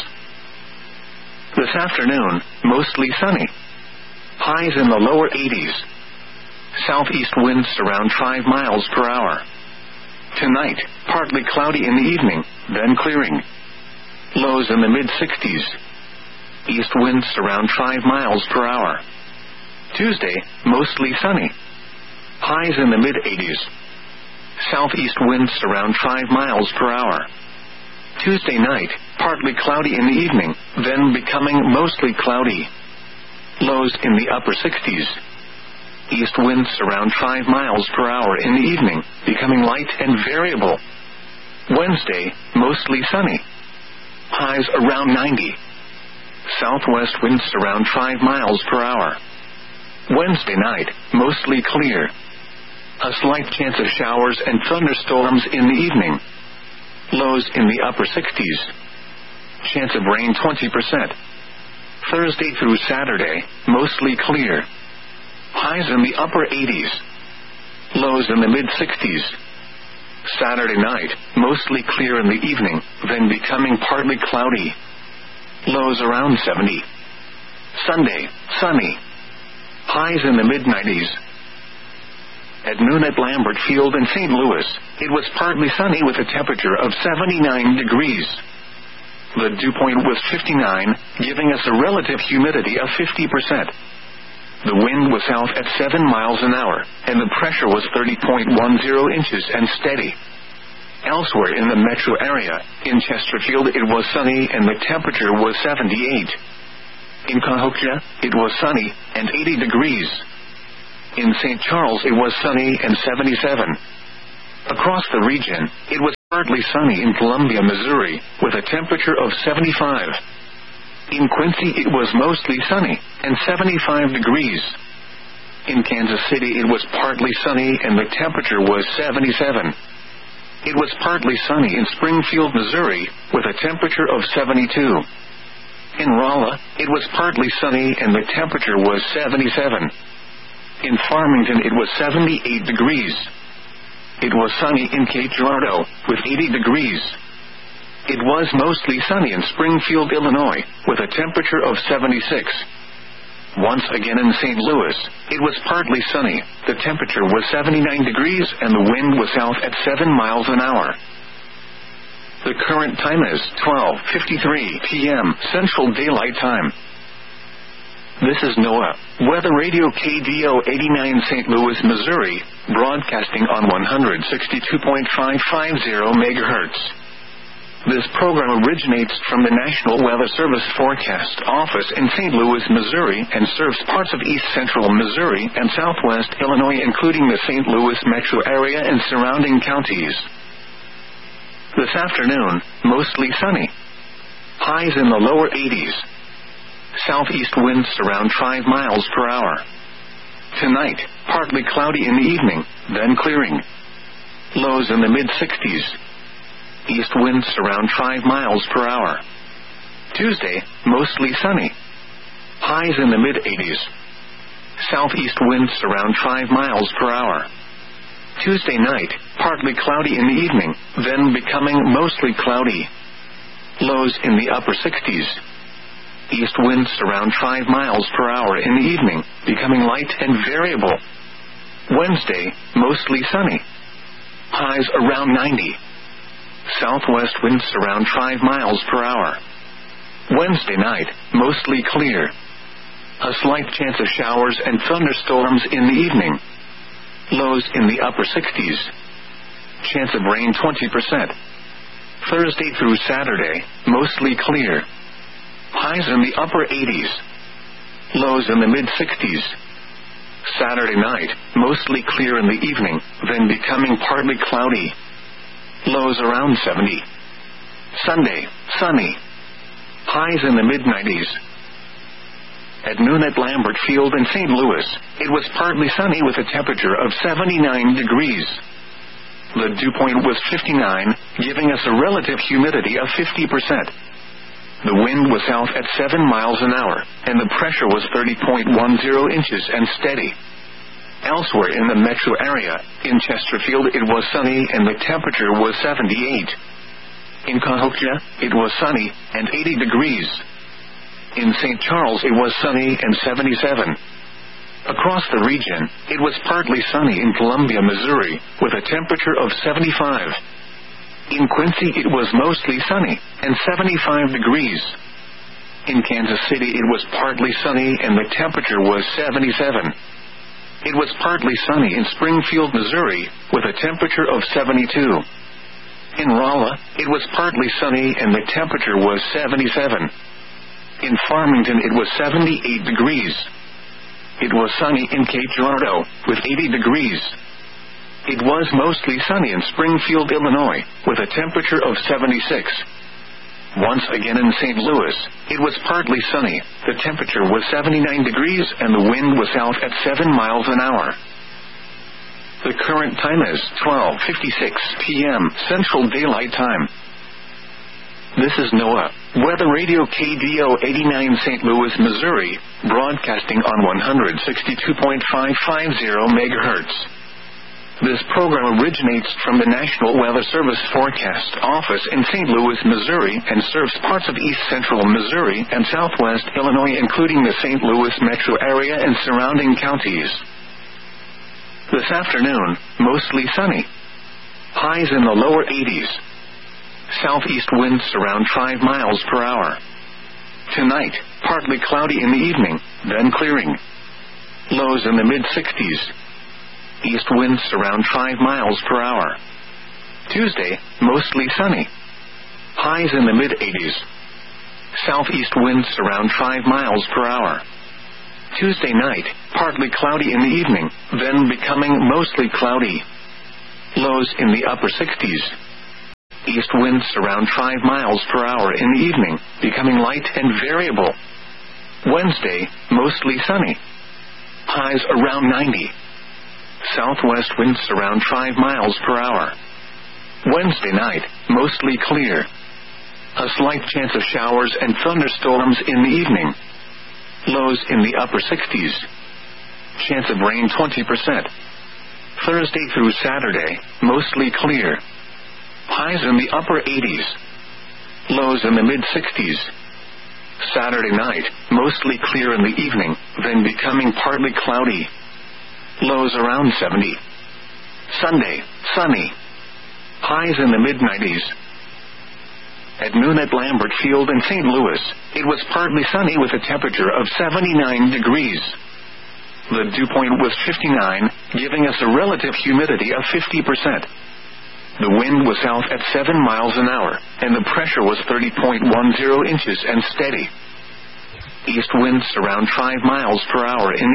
This afternoon, mostly sunny. Highs in the lower 80s. Southeast winds around 5 miles per hour. Tonight, partly cloudy in the evening, then clearing. Lows in the mid-60s. East winds around 5 miles per hour. Tuesday, mostly sunny. Highs in the mid-80s. Southeast winds around 5 miles per hour. Tuesday night, partly cloudy in the evening, then becoming mostly cloudy. Lows in the upper 60s. East winds around 5 miles per hour in the evening, becoming light and variable. Wednesday, mostly sunny. Highs around 90. Southwest winds around 5 miles per hour. Wednesday night, mostly clear. A slight chance of showers and thunderstorms in the evening. Lows in the upper 60s. Chance of rain 20%. Thursday through Saturday, mostly clear. Highs in the upper 80s. Lows in the mid-60s. Saturday night, mostly clear in the evening, then becoming partly cloudy. Lows around 70. Sunday, sunny. Highs in the mid-90s. At noon at Lambert Field in St. Louis, it was partly sunny with a temperature of 79 degrees. The dew point was 59, giving us a relative humidity of 50%. The wind was south at 7 miles an hour, and the pressure was 30.10 inches and steady. Elsewhere in the metro area, in Chesterfield it was sunny and the temperature was 78. In Cahokia, it was sunny and 80 degrees. In St. Charles it was sunny and 77. Across the region, it was partly sunny in Columbia, Missouri, with a temperature of 75. In Quincy it was mostly sunny, and 75 degrees. In Kansas City it was partly sunny and the temperature was 77. It was partly sunny in Springfield, Missouri, with a temperature of 72. In Rolla, it was partly sunny and the temperature was 77. In Farmington it was 78 degrees. It was sunny in Cape Girardeau, with 80 degrees. It was mostly sunny in Springfield, Illinois, with a temperature of 76. Once again in St. Louis, it was partly sunny, the temperature was 79 degrees and the wind was south at 7 miles an hour. The current time is 12:53 p.m. Central Daylight Time. This is NOAA, Weather Radio KDO 89 St. Louis, Missouri, broadcasting on 162.550 MHz. This program originates from the National Weather Service Forecast Office in St. Louis, Missouri, and serves parts of east central Missouri and southwest Illinois, including the St. Louis metro area and surrounding counties. This afternoon, mostly sunny. Highs in the lower 80s. Southeast winds around 5 miles per hour. Tonight, partly cloudy in the evening, then clearing. Lows in the mid-60s. East winds around 5 miles per hour. Tuesday, mostly sunny. Highs in the mid-80s. Southeast winds around 5 miles per hour. Tuesday night, partly cloudy in the evening, then becoming mostly cloudy. Lows in the upper 60s. East winds around 5 miles per hour in the evening, becoming light and variable. Wednesday, mostly sunny. Highs around 90. Southwest winds around 5 miles per hour. Wednesday night, mostly clear. A slight chance of showers and thunderstorms in the evening. Lows in the upper 60s. Chance of rain 20%. Thursday through Saturday, mostly clear. Highs in the upper 80s. Lows in the mid-60s. Saturday night, mostly clear in the evening, then becoming partly cloudy. Lows around 70. Sunday, sunny. Highs in the mid-90s. At noon at Lambert Field in St. Louis, it was partly sunny with a temperature of 79 degrees. The dew point was 59, giving us a relative humidity of 50%. The wind was south at 7 miles an hour, and the pressure was 30.10 inches and steady. Elsewhere in the metro area, in Chesterfield it was sunny and the temperature was 78. In Cahokia, it was sunny and 80 degrees. In St. Charles it was sunny and 77. Across the region, it was partly sunny in Columbia, Missouri, with a temperature of 75. In Quincy it was mostly sunny and 75 degrees. In Kansas City it was partly sunny and the temperature was 77. It was partly sunny in Springfield, Missouri, with a temperature of 72. In Rolla, it was partly sunny and the temperature was 77. In Farmington it was 78 degrees. It was sunny in Cape Girardeau, with 80 degrees. It was mostly sunny in Springfield, Illinois, with a temperature of 76. Once again in St. Louis, it was partly sunny, the temperature was 79 degrees and the wind was south at 7 miles an hour. The current time is 12:56 p.m. Central Daylight Time. This is NOAA, Weather Radio KDO 89 St. Louis, Missouri, broadcasting on 162.550 MHz. This program originates from the National Weather Service Forecast Office in St. Louis, Missouri, and serves parts of east central Missouri and southwest Illinois, including the St. Louis metro area and surrounding counties. This afternoon, mostly sunny. Highs in the lower 80s. Southeast winds around 5 miles per hour. Tonight, partly cloudy in the evening, then clearing. Lows in the mid-60s. East winds around 5 miles per hour. Tuesday, mostly sunny. Highs in the mid-80s. Southeast winds around 5 miles per hour. Tuesday night, partly cloudy in the evening, then becoming mostly cloudy. Lows in the upper 60s. East winds around 5 miles per hour in the evening, becoming light and variable. Wednesday, mostly sunny. Highs around 90. Southwest winds around 5 miles per hour. Wednesday night, mostly clear. A slight chance of showers and thunderstorms in the evening. Lows in the upper 60s. Chance of rain 20%. Thursday through Saturday, mostly clear. Highs in the upper 80s. Lows in the mid-60s. Saturday night, mostly clear in the evening, then becoming partly cloudy. Lows around 70. Sunday, sunny. Highs in the mid-90s. At noon at Lambert Field in St. Louis, it was partly sunny with a temperature of 79 degrees. The dew point was 59, giving us a relative humidity of 50%. The wind was south at 7 miles an hour, and the pressure was 30.10 inches and steady. East winds around 5 miles per hour in